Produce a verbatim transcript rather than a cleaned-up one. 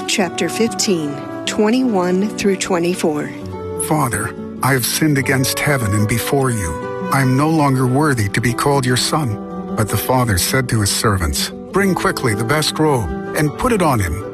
chapter fifteen, twenty-one through twenty-four. Father, I have sinned against heaven and before you. I am no longer worthy to be called your son. But the father said to his servants, "Bring quickly the best robe and put it on him,